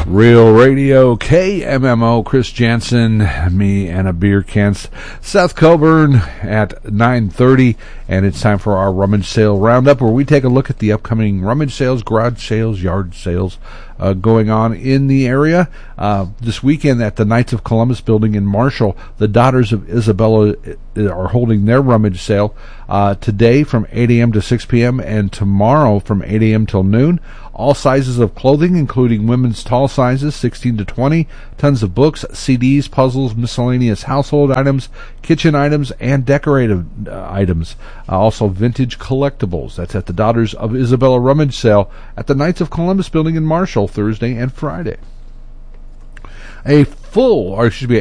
Real Radio, KMMO, Chris Jansen, me, and a beer can. Seth Coburn at 9:30, and it's time for our rummage sale roundup, where we take a look at the upcoming rummage sales, garage sales, yard sales going on in the area. This weekend at the Knights of Columbus building in Marshall, the Daughters of Isabella are holding their rummage sale today from 8 a.m. to 6 p.m. and tomorrow from 8 a.m. till noon. All sizes of clothing, including women's tall sizes, 16 to 20, tons of books, CDs, puzzles, miscellaneous household items, kitchen items, and decorative items. Also vintage collectibles. That's at the Daughters of Isabella rummage sale at the Knights of Columbus building in Marshall, Thursday and Friday. A fall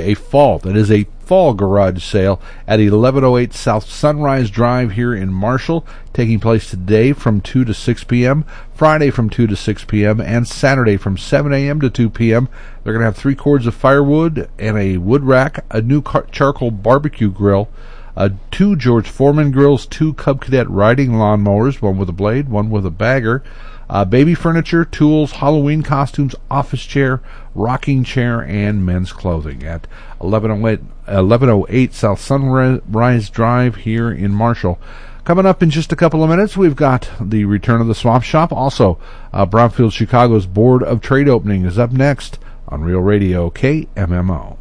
garage sale at 1108 South Sunrise Drive here in Marshall, taking place today from 2 to 6 p.m., Friday from 2 to 6 p.m., and Saturday from 7 a.m. to 2 p.m. They're going to have 3 cords of firewood and a wood rack, a new charcoal barbecue grill, 2 George Foreman grills, 2 Cub Cadet riding lawnmowers, one with a blade, one with a bagger, baby furniture, tools, Halloween costumes, office chair, rocking chair, and men's clothing at 1108 South Sunrise Drive here in Marshall. Coming up in just a couple of minutes, we've got the return of the Swap Shop. Also, Brownfield Chicago's Board of Trade opening is up next on Real Radio KMMO.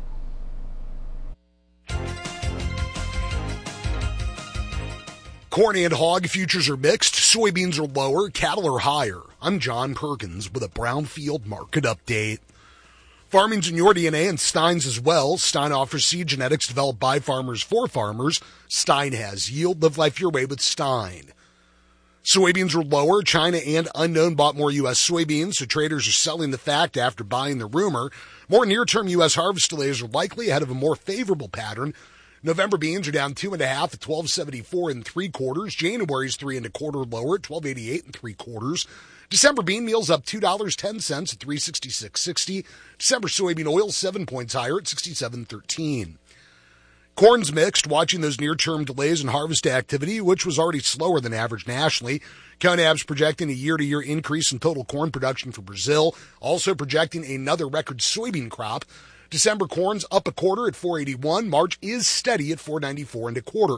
Corn and hog futures are mixed, soybeans are lower, cattle are higher. I'm John Perkins with a Brownfield market update. Farming's in your DNA and Stein's as well. Stein offers seed genetics developed by farmers for farmers. Stein has yield. Live life your way with Stein. Soybeans are lower. China and unknown bought more U.S. soybeans, so traders are selling the fact after buying the rumor. More near-term U.S. harvest delays are likely ahead of a more favorable pattern. November beans are down 2.5 at 12.74 3/4. January's 3 1/4 lower at 12.88 3/4. December bean meal's up $2.10 at 366.60. December soybean oil 7 points higher at 67.13. Corn's mixed, watching those near-term delays in harvest activity, which was already slower than average nationally. CONAB's projecting a year-to-year increase in total corn production for Brazil, also projecting another record soybean crop. December corn's up 1/4 at 481. March is steady at 494 1/4.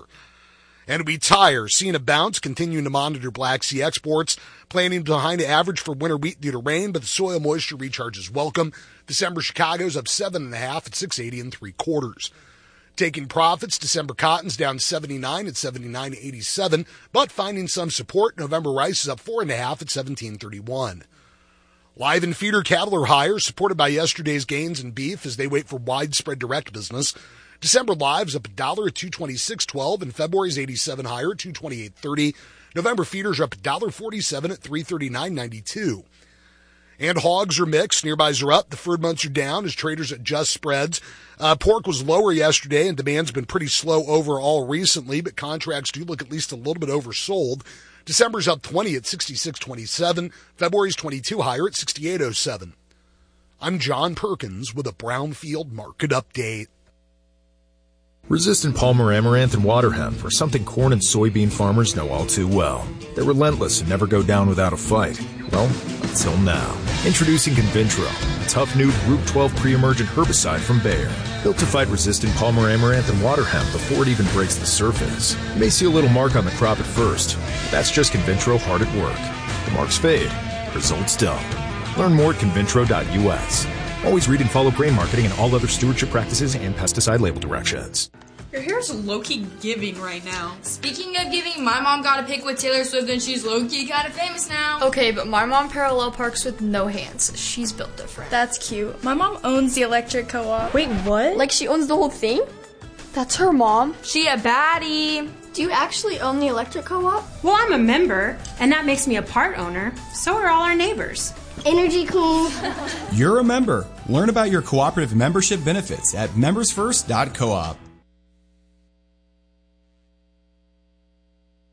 And we tire, seeing a bounce, continuing to monitor Black Sea exports, planning behind average for winter wheat due to rain, but the soil moisture recharge is welcome. December Chicago's up 7.5 at 680 3/4. Taking profits, December cotton's down 79 at 79.87, but finding some support. November rice is up 4.5 at 17.31. Live and feeder cattle are higher, supported by yesterday's gains in beef as they wait for widespread direct business. December live's up $1 at 226.12, and February's 87 higher at 228.30. November feeders are up $1.47 at 339.92. And hogs are mixed. Nearbys are up. The furred months are down as traders adjust spreads. Pork was lower yesterday, and demand's been pretty slow overall recently, but contracts do look at least a little bit oversold. December's up 20 at 66.27. February's 22 higher at 68.07. I'm John Perkins with a Brownfield market update. Resistant Palmer Amaranth and water hemp are something corn and soybean farmers know all too well. They're relentless and never go down without a fight. Well, until now. Introducing Convintro, a tough new Group 12 pre-emergent herbicide from Bayer. Built to fight resistant Palmer Amaranth and water hemp before it even breaks the surface. You may see a little mark on the crop at first, but that's just Convintro hard at work. The marks fade, results don't. Learn more at convintro.us. Always read and follow grain marketing and all other stewardship practices and pesticide label directions. Your hair's low-key giving right now. Speaking of giving, my mom got a pic with Taylor Swift and she's low-key kind of famous now. Okay, but my mom parallel parks with no hands. She's built different. That's cute. My mom owns the electric co-op. Wait, what? Like she owns the whole thing? That's her mom. She a baddie. Do you actually own the electric co-op? Well, I'm a member, and that makes me a part owner. So are all our neighbors. Energy Queen. You're a member. Learn about your cooperative membership benefits at membersfirst.coop.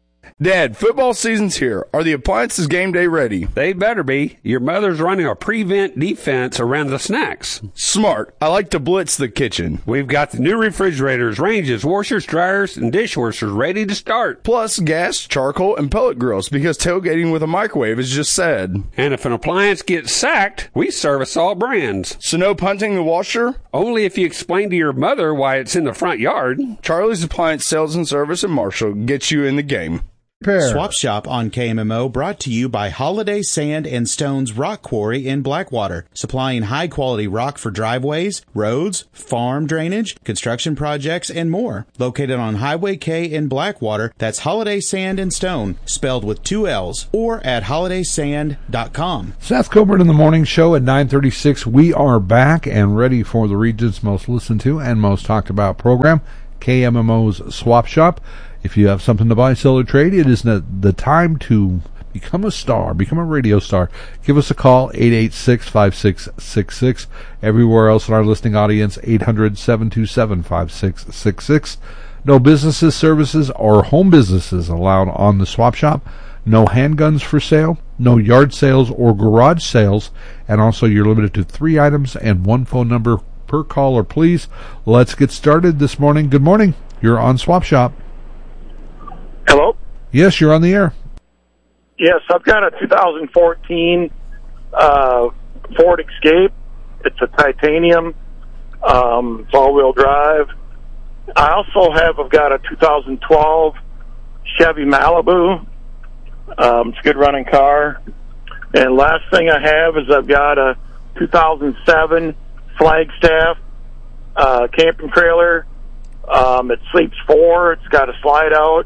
Dad, football season's here. Are the appliances game day ready? They better be. Your mother's running a prevent defense around the snacks. Smart. I like to blitz the kitchen. We've got the new refrigerators, ranges, washers, dryers, and dishwashers ready to start. Plus gas, charcoal, and pellet grills because tailgating with a microwave is just sad. And if an appliance gets sacked, we service all brands. So no punting the washer? Only if you explain to your mother why it's in the front yard. Charlie's Appliance Sales and Service in Marshall gets you in the game. Swap Shop on KMMO brought to you by Holiday Sand and Stones Rock Quarry in Blackwater, supplying high-quality rock for driveways, roads, farm drainage, construction projects, and more. Located on Highway K in Blackwater, that's Holiday Sand and Stone, spelled with 2 L's, or at holidaysand.com. Seth Coburn in the Morning Show at 9:36. We are back and ready for the region's most listened to and most talked about program, KMMO's Swap Shop. If you have something to buy, sell, or trade, it is the time to become a star, become a radio star. Give us a call, 886-5666. Everywhere else in our listening audience, 800-727-5666. No businesses, services, or home businesses allowed on the Swap Shop. No handguns for sale, no yard sales or garage sales, and also you're limited to 3 items and 1 phone number per caller, please. Let's get started this morning. Good morning. You're on Swap Shop. Hello? Yes, you're on the air. Yes, I've got a 2014 Ford Escape. It's a titanium. It's all-wheel drive. I've got a 2012 Chevy Malibu. It's a good running car. And last thing I have is I've got a 2007 Flagstaff camping trailer. It sleeps 4. It's got a slide out.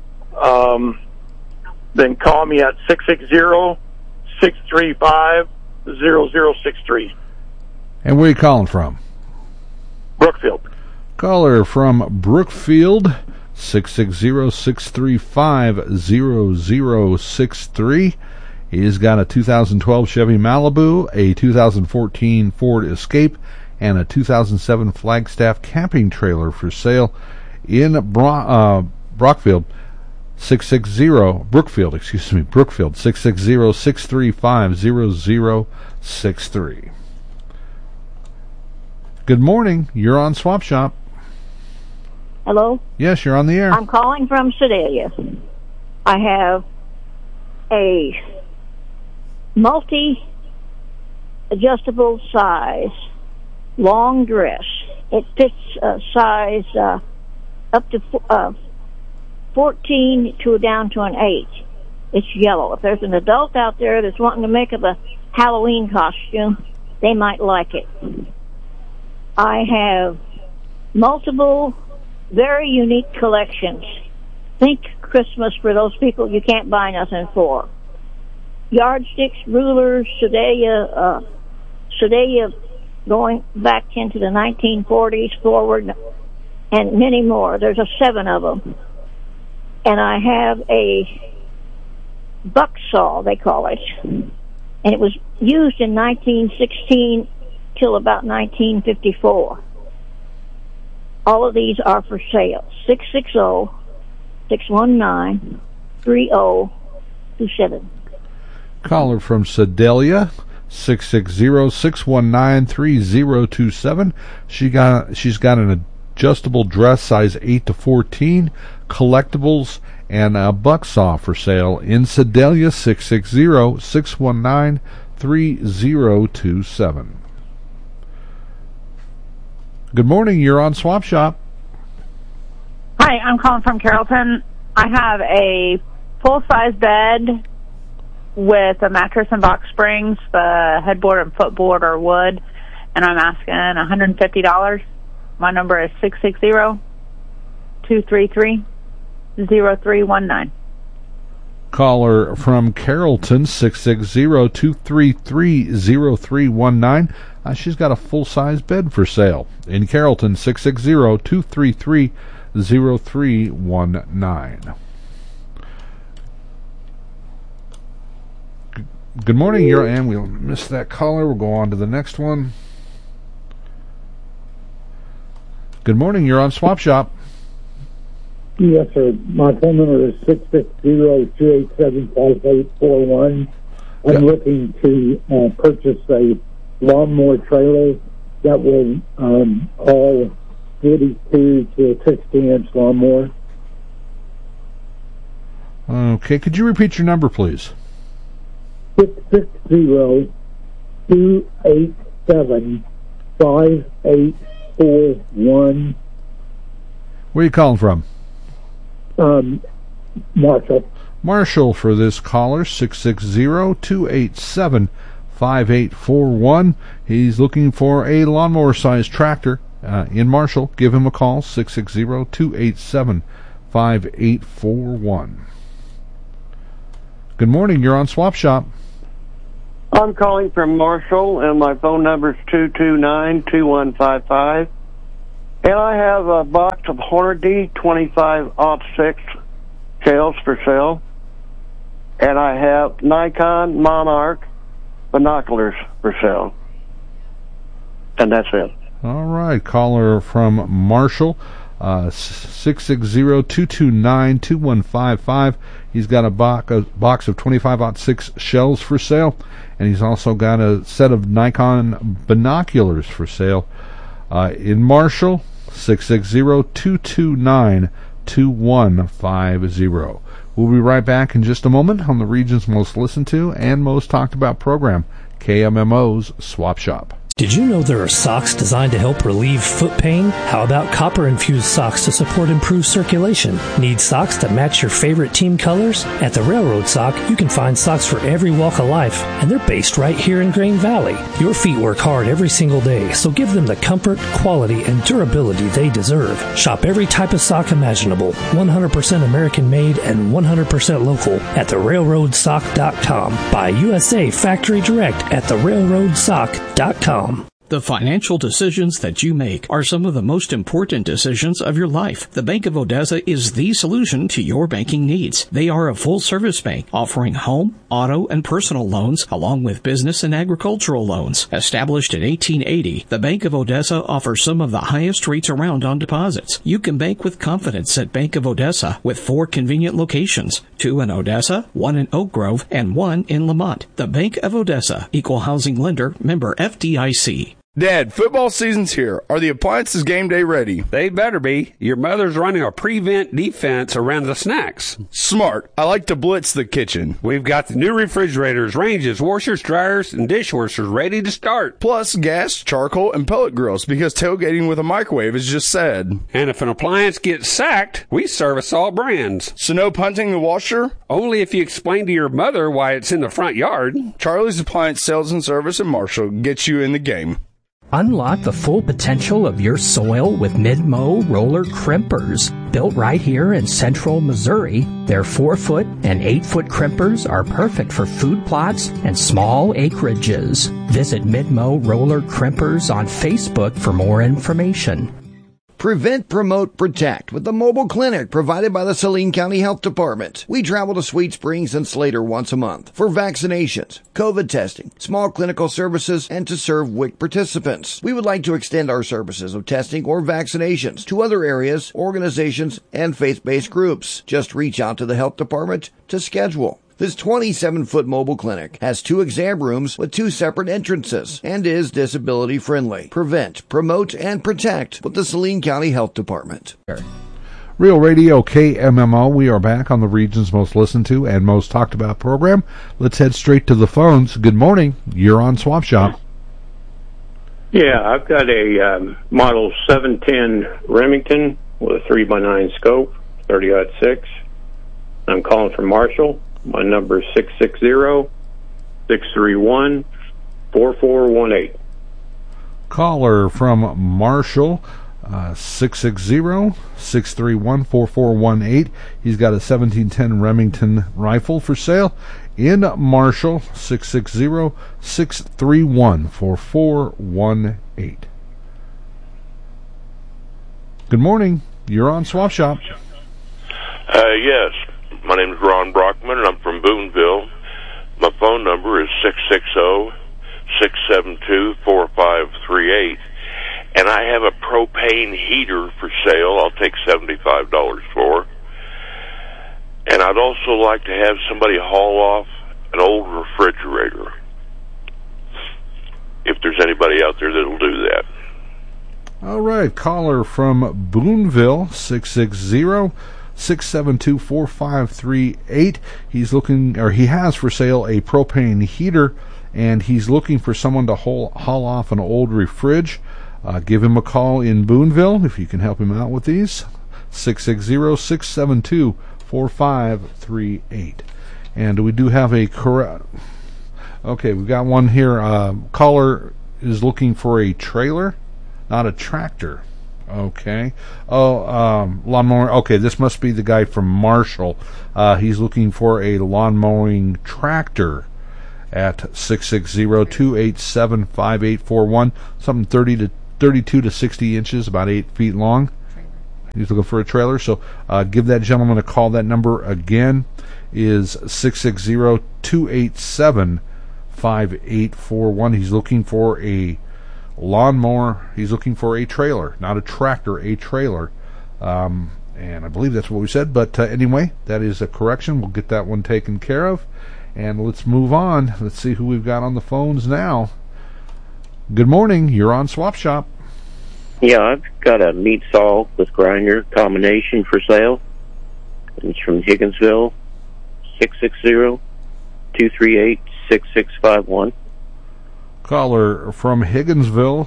Then call me at 660-635-0063. And where are you calling from? Brookfield. Caller from Brookfield, 660-635-0063. He's got a 2012 Chevy Malibu, a 2014 Ford Escape, and a 2007 Flagstaff camping trailer for sale in Brookfield. Brookfield, 660-635-0063. Good morning. You're on Swap Shop. Hello? Yes, you're on the air. I'm calling from Sedalia. I have a multi-adjustable size long dress. It fits size up to 14 to down to an 8. It's yellow. If there's an adult out there that's wanting to make up a Halloween costume, they might like it. I have multiple very unique collections. Think Christmas for those people you can't buy nothing for. Yardsticks, rulers, Sedalia going back into the 1940s forward, and many more. There's 7 of them. And I have a buck saw, they call it. And it was used in 1916 till about 1954. All of these are for sale. 660-619-3027. Caller from Sedalia, 660-619-3027. She's got an adjustable dress size 8 to 14, collectibles, and a buck saw for sale in Sedalia, 660-619-3027. Good morning. You're on Swap Shop. Hi, I'm calling from Carrollton. I have a full-size bed with a mattress and box springs. The headboard and footboard are wood, and I'm asking $150. My number is 660-233-0319. Caller from Carrollton, 660-233-0319. She's got a full-size bed for sale in Carrollton, 660-233-0319. Good morning, and we'll miss that caller. We'll go on to the next one. Good morning, you're on Swap Shop. Yes, sir. My phone number is 660-287-5841. I'm looking to purchase a lawnmower trailer that will haul 42 to a 60-inch lawnmower. Okay, could you repeat your number, please? 660-287-5841. Where are you calling from? Marshall. Marshall for this caller, 660-287-5841. He's looking for a lawnmower-sized tractor in Marshall. Give him a call, 660-287-5841. Good morning, you're on Swap Shop. I'm calling from Marshall, and my phone number is 229-2155. And I have a box of Hornady 25-06 scales for sale. And I have Nikon Monarch binoculars for sale. And that's it. All right, caller from Marshall, 660-229-2155. He's got a box of 25-06 shells for sale, and he's also got a set of Nikon binoculars for sale. In Marshall, 660-229-2150. We'll be right back in just a moment on the region's most listened to and most talked about program, KMMO's Swap Shop. Did you know there are socks designed to help relieve foot pain? How about copper-infused socks to support improved circulation? Need socks that match your favorite team colors? At the Railroad Sock, you can find socks for every walk of life, and they're based right here in Grain Valley. Your feet work hard every single day, so give them the comfort, quality, and durability they deserve. Shop every type of sock imaginable, 100% American-made and 100% local at therailroadsock.com. Buy USA Factory Direct at therailroadsock.com. The financial decisions that you make are some of the most important decisions of your life. The Bank of Odessa is the solution to your banking needs. They are a full-service bank offering home, auto, and personal loans along with business and agricultural loans. Established in 1880, the Bank of Odessa offers some of the highest rates around on deposits. You can bank with confidence at Bank of Odessa with 4 convenient locations, 2 in Odessa, 1 in Oak Grove, and 1 in Lamont. The Bank of Odessa, Equal Housing Lender, member FDIC. Dad, football season's here. Are the appliances game day ready? They better be. Your mother's running a prevent defense around the snacks. Smart. I like to blitz the kitchen. We've got the new refrigerators, ranges, washers, dryers, and dishwashers ready to start. Plus gas, charcoal, and pellet grills because tailgating with a microwave is just sad. And if an appliance gets sacked, we service all brands. So no punting the washer? Only if you explain to your mother why it's in the front yard. Charlie's Appliance Sales and Service in Marshall gets you in the game. Unlock the full potential of your soil with Mid-Mow roller crimpers. Built right here in central Missouri, their 4-foot and 8-foot crimpers are perfect for food plots and small acreages. Visit Mid-Mow roller crimpers on Facebook for more information. Prevent, Promote, Protect with the mobile clinic provided by the Saline County Health Department. We travel to Sweet Springs and Slater once a month for vaccinations, COVID testing, small clinical services, and to serve WIC participants. We would like to extend our services of testing or vaccinations to other areas, organizations, and faith-based groups. Just reach out to the health department to schedule. This 27-foot mobile clinic has 2 exam rooms with 2 separate entrances and is disability friendly. Prevent, Promote, and Protect with the Saline County Health Department. Real Radio KMMO, we are back on the region's most listened to and most talked about program. Let's head straight to the phones. Good morning. You're on Swap Shop. Yeah, I've got a model 710 Remington with a 3x9 scope, 30-06. I'm calling from Marshall. My number is 660-631-4418. Caller from Marshall, 660-631-4418. He's got a 1710 Remington rifle for sale in Marshall, 660-631-4418. Good morning. You're on Swap Shop. Yes. My name is Ron Brockman, and I'm from Boonville. My phone number is 660-672-4538. And I have a propane heater for sale. I'll take $75 for. And I'd also like to have somebody haul off an old refrigerator. If there's anybody out there that'll do that. All right, caller from Boonville, 660-672-4538. He's looking, or he has for sale a propane heater, and he's looking for someone to haul off an old refrig. Give him a call in Boonville if you can help him out with these. 660-672-4538. And we do have a correct. Okay, we've got one here. Caller is looking for a trailer, not a tractor. Okay. Lawnmower. Okay, this must be the guy from Marshall. He's looking for a lawn mowing tractor at 660-287-5841. Something 32 to 60 inches, about 8 feet long. He's looking for a trailer. So give that gentleman a call. That number again is 660-287-5841. He's looking for a lawnmower. He's looking for a trailer, not a tractor, a trailer. And I believe that's what we said. But anyway, that is a correction. We'll get that one taken care of. And let's move on. Let's see who we've got on the phones now. Good morning. You're on Swap Shop. Yeah, I've got a meat saw with grinder combination for sale. It's from Higginsville, 660-238-6651. Caller from Higginsville,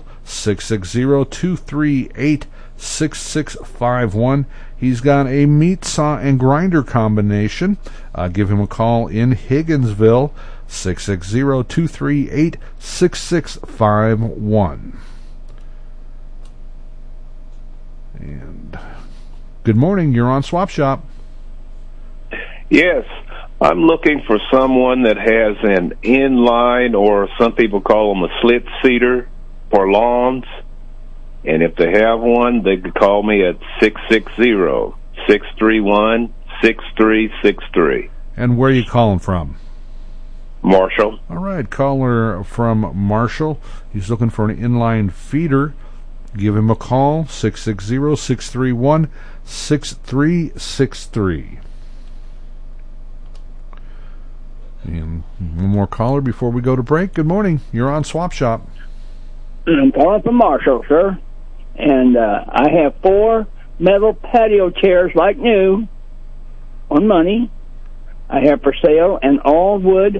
660-238-6651. He's got a meat saw and grinder combination. Give him a call in Higginsville, 660-238-6651. And good morning, you're on Swap Shop. Yes, I'm looking for someone that has an inline, or some people call them a slit seater, for lawns. And if they have one, they could call me at 660-631-6363. And where are you calling from? Marshall. All right, caller from Marshall. He's looking for an inline feeder. Give him a call, 660-631-6363. And one more caller before we go to break. Good morning. You're on Swap Shop. I'm calling from Marshall, sir. And I have 4 metal patio chairs like new on money. I have for sale an all wood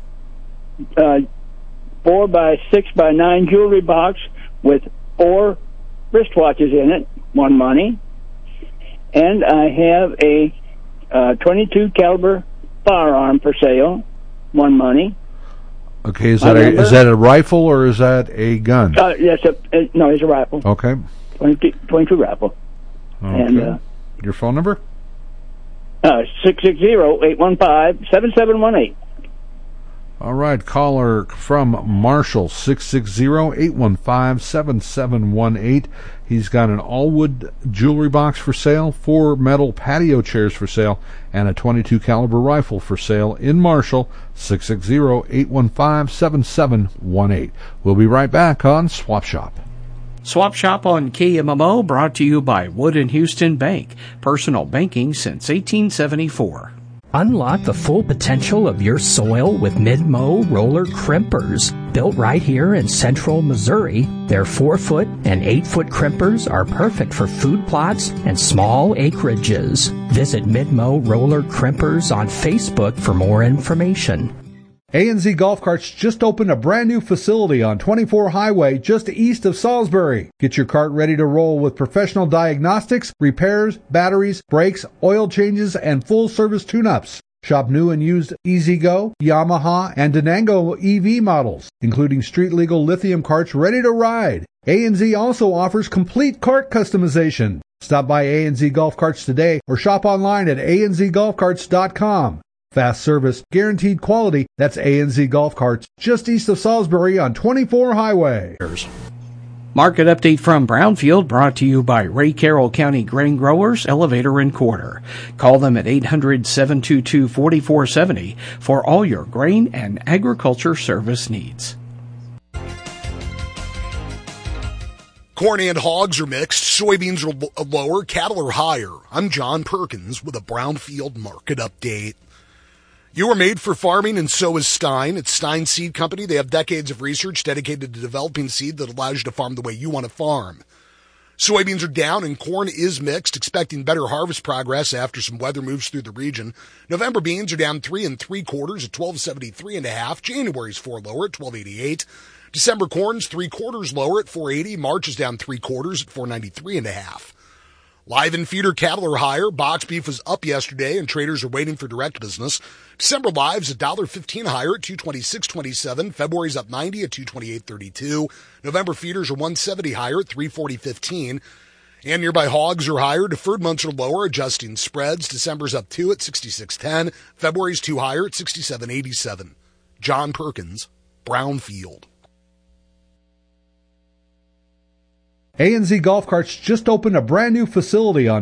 4x6x9 jewelry box with 4 wristwatches in it, one money. And I have a 22 caliber firearm for sale, one money. Okay, is that a rifle or is that a gun? Yes, no, it's a rifle. Okay. 22 rifle. Okay. And your phone number? 660-815-7718. All right, caller from Marshall, 660-815-7718. He's got an all-wood jewelry box for sale, 4 metal patio chairs for sale, and a 22 caliber rifle for sale in Marshall, 660-815-7718. We'll be right back on Swap Shop. Swap Shop on KMMO, brought to you by Wood & Houston Bank. Personal banking since 1874. Unlock the full potential of your soil with Mid-Mow roller crimpers. Built right here in central Missouri, their 4-foot and 8-foot crimpers are perfect for food plots and small acreages. Visit Mid-Mow roller crimpers on Facebook for more information. A&Z Golf Carts just opened a brand new facility on 24 Highway just east of Salisbury. Get your cart ready to roll with professional diagnostics, repairs, batteries, brakes, oil changes, and full service tune-ups. Shop new and used EasyGo, Yamaha, and Denango EV models, including street-legal lithium carts ready to ride. A&Z also offers complete cart customization. Stop by A&Z Golf Carts today or shop online at anzgolfcarts.com. Fast service, guaranteed quality. That's A&Z Golf Carts, just east of Salisbury on 24 Highway. Market update from Brownfield, brought to you by Ray Carroll County Grain Growers, Elevator and Quarter. Call them at 800-722-4470 for all your grain and agriculture service needs. Corn and hogs are mixed. Soybeans are lower. Cattle are higher. I'm John Perkins with a Brownfield Market Update. You are made for farming, and so is Stein. It's Stein Seed Company. They have decades of research dedicated to developing seed that allows you to farm the way you want to farm. Soybeans are down, and corn is mixed, expecting better harvest progress after some weather moves through the region. November beans are down 3 3/4 at 12.73.5. January's 4 lower at 12.88. December corn's 3/4 lower at 4.80. March is down 3/4 at 4.93.5. Live and feeder cattle are higher. Box beef was up yesterday, and traders are waiting for direct business. December live's $1.15 higher at 226.27. February's up 90 at 228.32. November feeders are 170 higher at 340.15. And nearby hogs are higher. Deferred months are lower, adjusting spreads. December's up 2 at 66.10. February's 2 higher at 67.87. John Perkins, Brownfield. A&Z Golf Carts just opened a brand new facility on